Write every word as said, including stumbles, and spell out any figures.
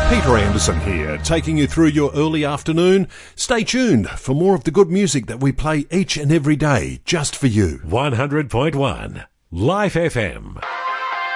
Peter Anderson here, taking you through your early afternoon. Stay tuned for more of the good music that we play each and every day, just for you. one hundred point one Life F M.